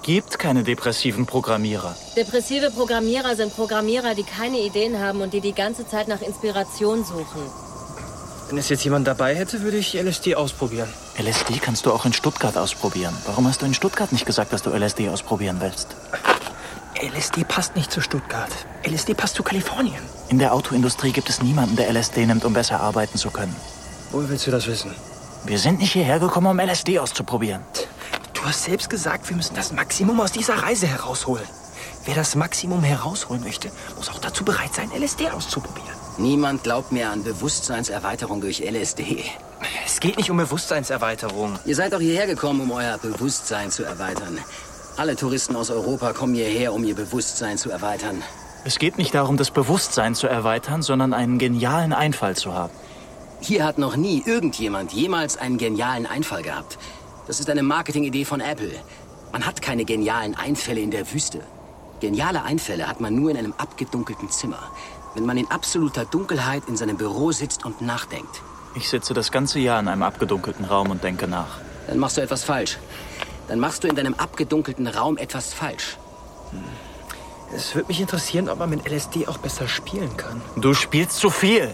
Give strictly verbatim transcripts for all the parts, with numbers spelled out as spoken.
gibt keine depressiven Programmierer. Depressive Programmierer sind Programmierer, die keine Ideen haben und die die ganze Zeit nach Inspiration suchen. Wenn es jetzt jemand dabei hätte, würde ich L S D ausprobieren. L S D kannst du auch in Stuttgart ausprobieren. Warum hast du in Stuttgart nicht gesagt, dass du L S D ausprobieren willst? L S D passt nicht zu Stuttgart. L S D passt zu Kalifornien. In der Autoindustrie gibt es niemanden, der L S D nimmt, um besser arbeiten zu können. Woher willst du das wissen? Wir sind nicht hierher gekommen, um L S D auszuprobieren. Du hast selbst gesagt, wir müssen das Maximum aus dieser Reise herausholen. Wer das Maximum herausholen möchte, muss auch dazu bereit sein, L S D auszuprobieren. Niemand glaubt mehr an Bewusstseinserweiterung durch L S D. Es geht nicht um Bewusstseinserweiterung. Ihr seid doch hierher gekommen, um euer Bewusstsein zu erweitern. Alle Touristen aus Europa kommen hierher, um ihr Bewusstsein zu erweitern. Es geht nicht darum, das Bewusstsein zu erweitern, sondern einen genialen Einfall zu haben. Hier hat noch nie irgendjemand jemals einen genialen Einfall gehabt. Das ist eine Marketingidee von Apple. Man hat keine genialen Einfälle in der Wüste. Geniale Einfälle hat man nur in einem abgedunkelten Zimmer. Wenn man in absoluter Dunkelheit in seinem Büro sitzt und nachdenkt. Ich sitze das ganze Jahr in einem abgedunkelten Raum und denke nach. Dann machst du etwas falsch. Dann machst du in deinem abgedunkelten Raum etwas falsch. Es würde mich interessieren, ob man mit L S D auch besser spielen kann. Du spielst zu viel.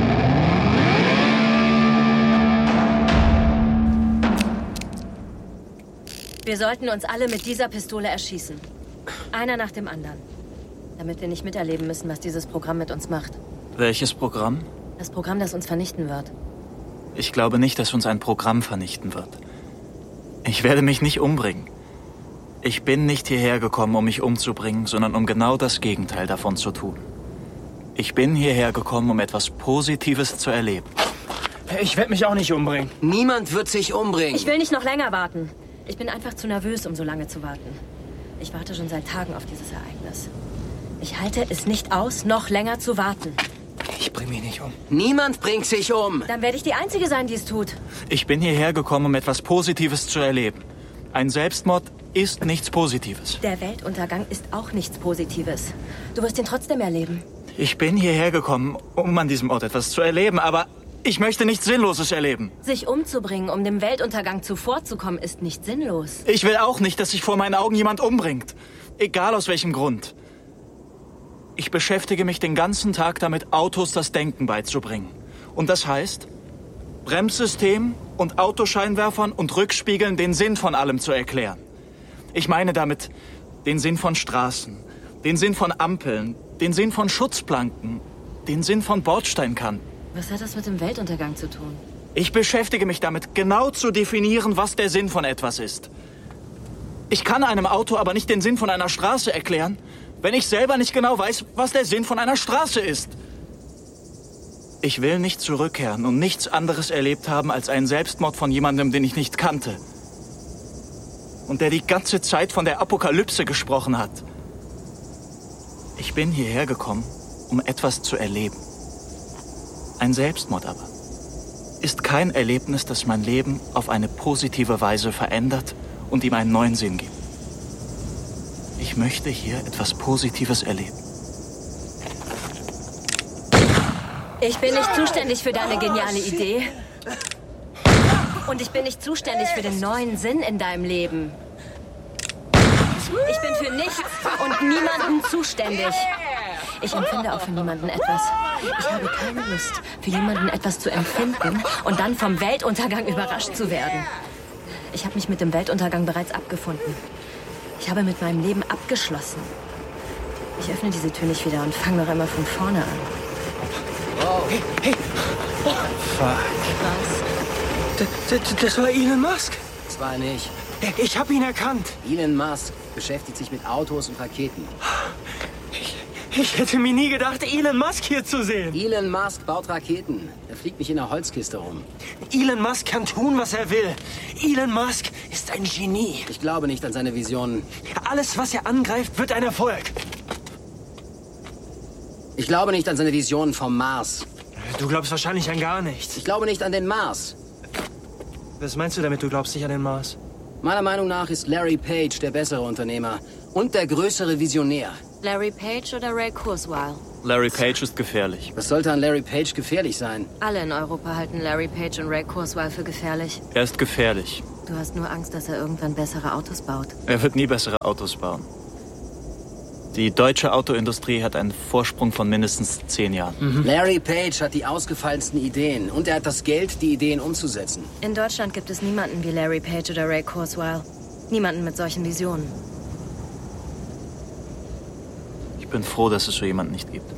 Wir sollten uns alle mit dieser Pistole erschießen. Einer nach dem anderen. Damit wir nicht miterleben müssen, was dieses Programm mit uns macht. Welches Programm? Das Programm, das uns vernichten wird. Ich glaube nicht, dass uns ein Programm vernichten wird. Ich werde mich nicht umbringen. Ich bin nicht hierher gekommen, um mich umzubringen, sondern um genau das Gegenteil davon zu tun. Ich bin hierher gekommen, um etwas Positives zu erleben. Ich werde mich auch nicht umbringen. Niemand wird sich umbringen. Ich will nicht noch länger warten. Ich bin einfach zu nervös, um so lange zu warten. Ich warte schon seit Tagen auf dieses Ereignis. Ich halte es nicht aus, noch länger zu warten. Ich bringe mich nicht um. Niemand bringt sich um. Dann werde ich die Einzige sein, die es tut. Ich bin hierher gekommen, um etwas Positives zu erleben. Ein Selbstmord ist nichts Positives. Der Weltuntergang ist auch nichts Positives. Du wirst ihn trotzdem erleben. Ich bin hierher gekommen, um an diesem Ort etwas zu erleben, aber ich möchte nichts Sinnloses erleben. Sich umzubringen, um dem Weltuntergang zuvorzukommen, ist nicht sinnlos. Ich will auch nicht, dass sich vor meinen Augen jemand umbringt. Egal aus welchem Grund. Ich beschäftige mich den ganzen Tag damit, Autos das Denken beizubringen. Und das heißt, Bremssystem und Autoscheinwerfern und Rückspiegeln den Sinn von allem zu erklären. Ich meine damit den Sinn von Straßen, den Sinn von Ampeln, den Sinn von Schutzplanken, den Sinn von Bordsteinkanten. Was hat das mit dem Weltuntergang zu tun? Ich beschäftige mich damit, genau zu definieren, was der Sinn von etwas ist. Ich kann einem Auto aber nicht den Sinn von einer Straße erklären, wenn ich selber nicht genau weiß, was der Sinn von einer Straße ist. Ich will nicht zurückkehren und nichts anderes erlebt haben als einen Selbstmord von jemandem, den ich nicht kannte. Und der die ganze Zeit von der Apokalypse gesprochen hat. Ich bin hierher gekommen, um etwas zu erleben. Ein Selbstmord aber ist kein Erlebnis, das mein Leben auf eine positive Weise verändert und ihm einen neuen Sinn gibt. Ich möchte hier etwas Positives erleben. Ich bin nicht zuständig für deine geniale Idee. Und ich bin nicht zuständig für den neuen Sinn in deinem Leben. Ich bin für nichts und niemanden zuständig. Ich empfinde auch für niemanden etwas. Ich habe keine Lust, für jemanden etwas zu empfinden und dann vom Weltuntergang überrascht zu werden. Ich habe mich mit dem Weltuntergang bereits abgefunden. Ich habe mit meinem Leben abgeschlossen. Ich öffne diese Tür nicht wieder und fange noch einmal von vorne an. Wow. Hey, hey. Oh, fuck. Was? Das, das, das war Elon Musk. Das war er nicht. Ich habe ihn erkannt. Elon Musk beschäftigt sich mit Autos und Raketen. Ich, ich hätte mir nie gedacht, Elon Musk hier zu sehen. Elon Musk baut Raketen. Er fliegt nicht in einer Holzkiste rum. Elon Musk kann tun, was er will. Elon Musk ist ein Genie. Ich glaube nicht an seine Visionen. Alles, was er angreift, wird ein Erfolg. Ich glaube nicht an seine Visionen vom Mars. Du glaubst wahrscheinlich an gar nichts. Ich glaube nicht an den Mars. Was meinst du damit, du glaubst nicht an den Mars? Meiner Meinung nach ist Larry Page der bessere Unternehmer und der größere Visionär. Larry Page oder Ray Kurzweil? Larry Page ist gefährlich. Was sollte an Larry Page gefährlich sein? Alle in Europa halten Larry Page und Ray Kurzweil für gefährlich. Er ist gefährlich. Du hast nur Angst, dass er irgendwann bessere Autos baut. Er wird nie bessere Autos bauen. Die deutsche Autoindustrie hat einen Vorsprung von mindestens zehn Jahren. Mhm. Larry Page hat die ausgefallensten Ideen und er hat das Geld, die Ideen umzusetzen. In Deutschland gibt es niemanden wie Larry Page oder Ray Kurzweil. Niemanden mit solchen Visionen. Ich bin froh, dass es so jemanden nicht gibt.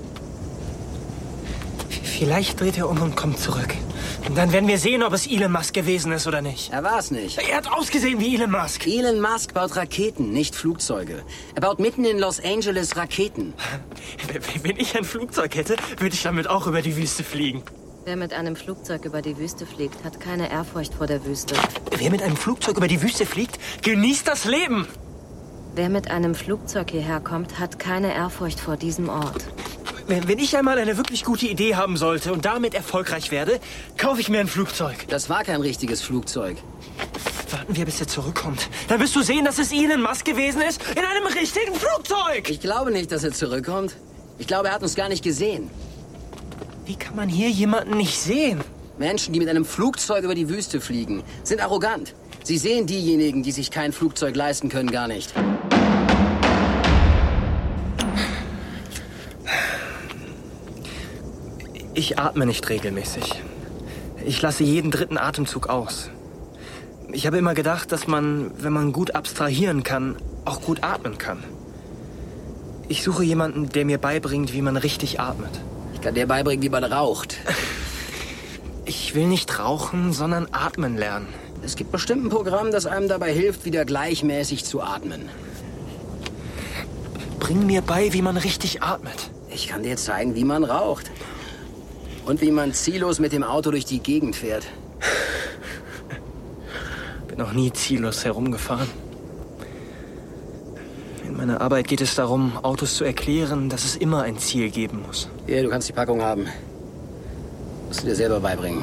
Vielleicht dreht er um und kommt zurück. Und dann werden wir sehen, ob es Elon Musk gewesen ist oder nicht. Er war es nicht. Er hat ausgesehen wie Elon Musk. Elon Musk baut Raketen, nicht Flugzeuge. Er baut mitten in Los Angeles Raketen. Wenn ich ein Flugzeug hätte, würde ich damit auch über die Wüste fliegen. Wer mit einem Flugzeug über die Wüste fliegt, hat keine Ehrfurcht vor der Wüste. Wer mit einem Flugzeug über die Wüste fliegt, genießt das Leben. Wer mit einem Flugzeug hierher kommt, hat keine Ehrfurcht vor diesem Ort. Wenn, wenn ich einmal eine wirklich gute Idee haben sollte und damit erfolgreich werde, kaufe ich mir ein Flugzeug. Das war kein richtiges Flugzeug. Warten wir, bis er zurückkommt. Dann wirst du sehen, dass es Elon Musk gewesen ist in einem richtigen Flugzeug. Ich glaube nicht, dass er zurückkommt. Ich glaube, er hat uns gar nicht gesehen. Wie kann man hier jemanden nicht sehen? Menschen, die mit einem Flugzeug über die Wüste fliegen, sind arrogant. Sie sehen diejenigen, die sich kein Flugzeug leisten können, gar nicht. Ich atme nicht regelmäßig. Ich lasse jeden dritten Atemzug aus. Ich habe immer gedacht, dass man, wenn man gut abstrahieren kann, auch gut atmen kann. Ich suche jemanden, der mir beibringt, wie man richtig atmet. Ich kann dir beibringen, wie man raucht. Ich will nicht rauchen, sondern atmen lernen. Es gibt bestimmt ein Programm, das einem dabei hilft, wieder gleichmäßig zu atmen. Bring mir bei, wie man richtig atmet. Ich kann dir zeigen, wie man raucht. Und wie man ziellos mit dem Auto durch die Gegend fährt. Bin noch nie ziellos herumgefahren. In meiner Arbeit geht es darum, Autos zu erklären, dass es immer ein Ziel geben muss. Hier, du kannst die Packung haben. Musst du dir selber beibringen.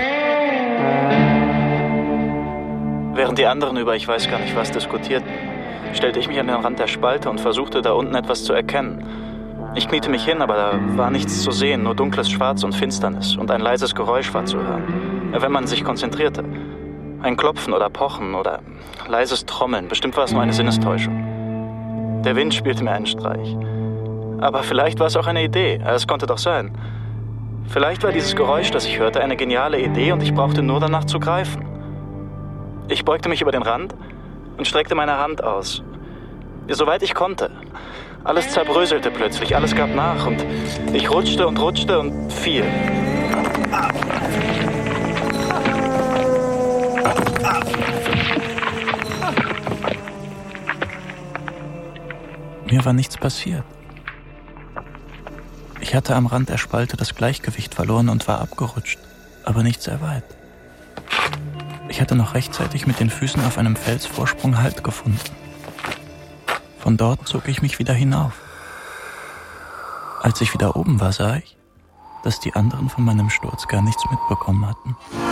Während die anderen über ich weiß gar nicht was diskutierten, stellte ich mich an den Rand der Spalte und versuchte, da unten etwas zu erkennen. Ich kniete mich hin, aber da war nichts zu sehen, nur dunkles Schwarz und Finsternis und ein leises Geräusch war zu hören, wenn man sich konzentrierte. Ein Klopfen oder Pochen oder leises Trommeln, bestimmt war es nur eine Sinnestäuschung. Der Wind spielte mir einen Streich. Aber vielleicht war es auch eine Idee, es konnte doch sein. Vielleicht war dieses Geräusch, das ich hörte, eine geniale Idee und ich brauchte nur danach zu greifen. Ich beugte mich über den Rand und streckte meine Hand aus. Soweit ich konnte. Alles zerbröselte plötzlich, alles gab nach und ich rutschte und rutschte und fiel. Mir war nichts passiert. Ich hatte am Rand der Spalte das Gleichgewicht verloren und war abgerutscht, aber nicht sehr weit. Ich hatte noch rechtzeitig mit den Füßen auf einem Felsvorsprung Halt gefunden. Von dort zog ich mich wieder hinauf. Als ich wieder oben war, sah ich, dass die anderen von meinem Sturz gar nichts mitbekommen hatten.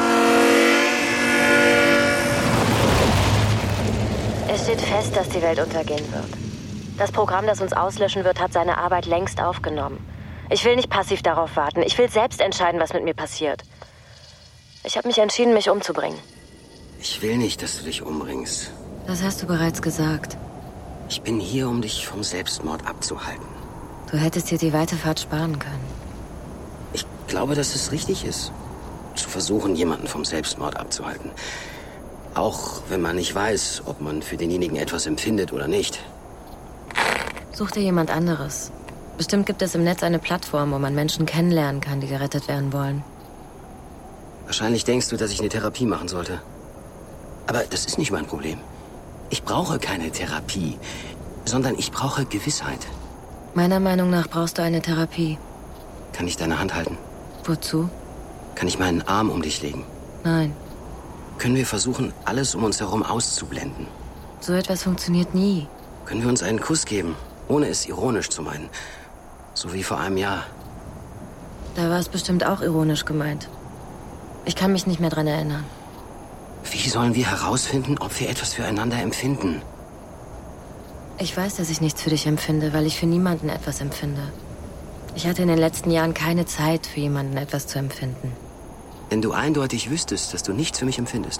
Es steht fest, dass die Welt untergehen wird. Das Programm, das uns auslöschen wird, hat seine Arbeit längst aufgenommen. Ich will nicht passiv darauf warten. Ich will selbst entscheiden, was mit mir passiert. Ich habe mich entschieden, mich umzubringen. Ich will nicht, dass du dich umbringst. Das hast du bereits gesagt. Ich bin hier, um dich vom Selbstmord abzuhalten. Du hättest dir die weite Fahrt sparen können. Ich glaube, dass es richtig ist, zu versuchen, jemanden vom Selbstmord abzuhalten. Auch wenn man nicht weiß, ob man für denjenigen etwas empfindet oder nicht. Such dir jemand anderes. Bestimmt gibt es im Netz eine Plattform, wo man Menschen kennenlernen kann, die gerettet werden wollen. Wahrscheinlich denkst du, dass ich eine Therapie machen sollte. Aber das ist nicht mein Problem. Ich brauche keine Therapie, sondern ich brauche Gewissheit. Meiner Meinung nach brauchst du eine Therapie. Kann ich deine Hand halten? Wozu? Kann ich meinen Arm um dich legen? Nein. Können wir versuchen, alles um uns herum auszublenden? So etwas funktioniert nie. Können wir uns einen Kuss geben, ohne es ironisch zu meinen? So wie vor einem Jahr. Da war es bestimmt auch ironisch gemeint. Ich kann mich nicht mehr dran erinnern. Wie sollen wir herausfinden, ob wir etwas füreinander empfinden? Ich weiß, dass ich nichts für dich empfinde, weil ich für niemanden etwas empfinde. Ich hatte in den letzten Jahren keine Zeit, für jemanden etwas zu empfinden. Wenn du eindeutig wüsstest, dass du nichts für mich empfindest,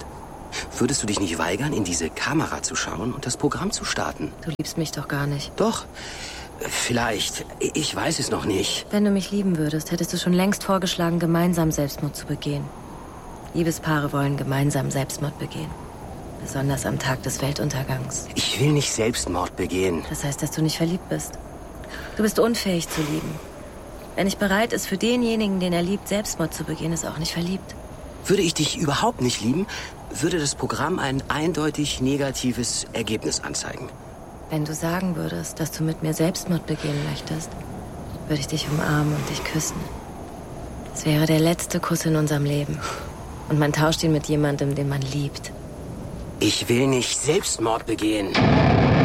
Würdest du dich nicht weigern, in diese Kamera zu schauen und das Programm zu starten? Du liebst mich doch gar nicht. Doch, vielleicht. Ich weiß es noch nicht. Wenn du mich lieben würdest, hättest du schon längst vorgeschlagen, gemeinsam Selbstmord zu begehen. Liebespaare wollen gemeinsam Selbstmord begehen. Besonders am Tag des Weltuntergangs. Ich will nicht Selbstmord begehen. Das heißt, dass du nicht verliebt bist. Du bist unfähig zu lieben. Wer nicht bereit ist, für denjenigen, den er liebt, Selbstmord zu begehen, ist auch nicht verliebt. Würde ich dich überhaupt nicht lieben, würde das Programm ein eindeutig negatives Ergebnis anzeigen. Wenn du sagen würdest, dass du mit mir Selbstmord begehen möchtest, würde ich dich umarmen und dich küssen. Es wäre der letzte Kuss in unserem Leben. Und man tauscht ihn mit jemandem, den man liebt. Ich will nicht Selbstmord begehen.